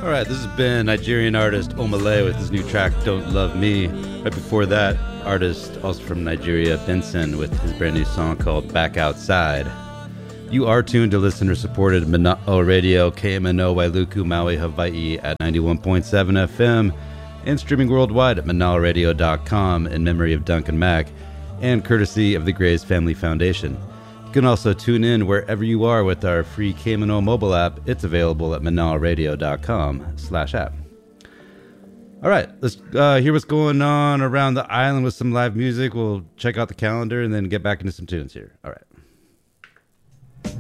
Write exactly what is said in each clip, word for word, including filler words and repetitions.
All right, this has been Nigerian artist Omale with his new track, Don't Love Me. Right before that, artist also from Nigeria, Benson, with his brand new song called Back Outside. You are tuned to listener-supported Mana'o Radio, K M N O Wailuku, Maui, Hawaii at ninety-one point seven F M and streaming worldwide at mana'o radio dot com in memory of Duncan Mack and courtesy of the Grays Family Foundation. You can also tune in wherever you are with our free K M N O mobile app. It's available at mana'o radio dot com slash app. All right, let's uh, hear what's going on around the island with some live music. We'll check out the calendar and then get back into some tunes here. All right.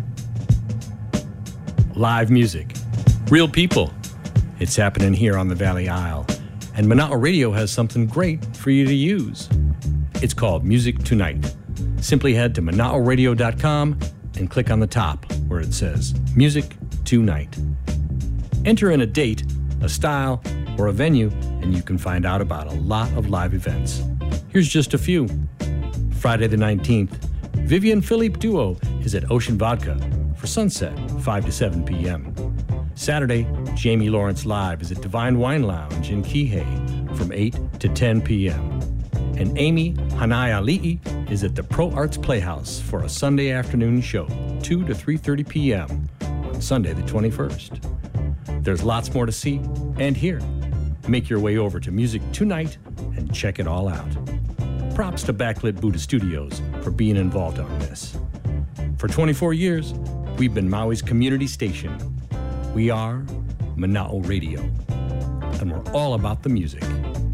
Live music. Real people. It's happening here on the Valley Isle. And Mana'o Radio has something great for you to use. It's called Music Tonight. Simply head to mana'o radio dot com and click on the top where it says Music Tonight. Enter in a date, a style, or a venue, and you can find out about a lot of live events. Here's just a few. Friday the nineteenth, Vivian Philippe Duo is at Ocean Vodka for Sunset, five to seven p.m. Saturday, Jamie Lawrence Live is at Divine Wine Lounge in Kihei from eight to ten p.m. And Amy Hanai-Ali'i is at the Pro Arts Playhouse for a Sunday afternoon show, two to three thirty p.m. on Sunday the twenty-first. There's lots more to see and hear. Make your way over to Music Tonight and check it all out. Props to Backlit Buddha Studios for being involved on this. For twenty-four years, we've been Maui's community station. We are Mana'o Radio, and we're all about the music.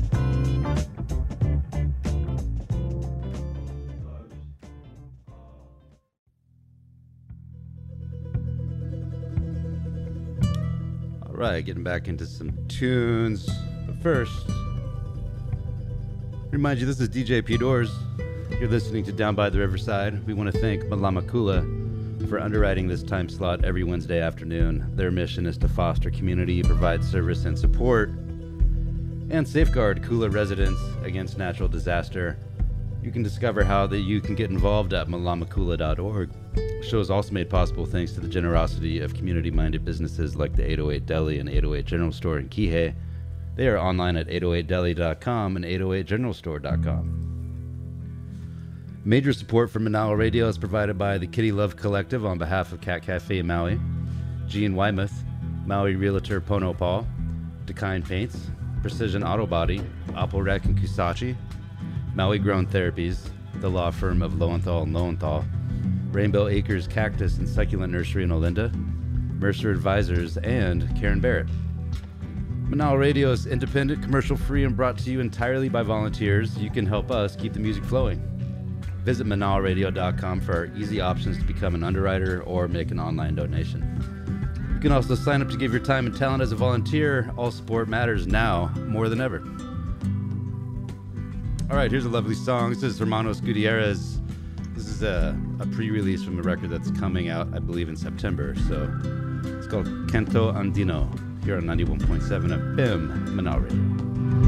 All right, getting back into some tunes. But first, remind you, this is D J P Doors. You're listening to Down by the Riverside. We want to thank Malama Kula for underwriting this time slot every Wednesday afternoon. Their mission is to foster community, provide service and support, and safeguard Kula residents against natural disaster. You can discover how that you can get involved at malama kula dot org. The show is also made possible thanks to the generosity of community-minded businesses like the eight oh eight Deli and eight oh eight General Store in Kihei. They are online at eight oh eight deli dot com and eight oh eight general store dot com. Major support for Mana'o Radio is provided by the Kitty Love Collective on behalf of Cat Cafe Maui, Gene Weymouth, Maui Realtor Pono Paul, Dakine Paints, Precision Auto Body, Apple Rec and Kusachi, Maui Grown Therapies, the law firm of Lowenthal and Lowenthal, Rainbow Acres Cactus and Succulent Nursery in Olinda, Mercer Advisors, and Karen Barrett. Mana'o Radio is independent, commercial-free, and brought to you entirely by volunteers. You can help us keep the music flowing. Visit mana'o radio dot com for our easy options to become an underwriter or make an online donation. You can also sign up to give your time and talent as a volunteer. All support matters now more than ever. All right, here's a lovely song. This is Hermanos Gutierrez. This is a, a pre-release from a record that's coming out, I believe, in September. So it's called Canto Andino here on ninety-one point seven F M, Mana'o Radio.